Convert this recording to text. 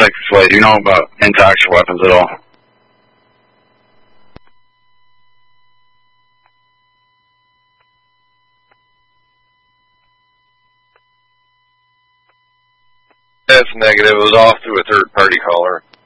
Texas Way. Do you know about anti-actual weapons at all? That's negative. It was off through a third-party caller.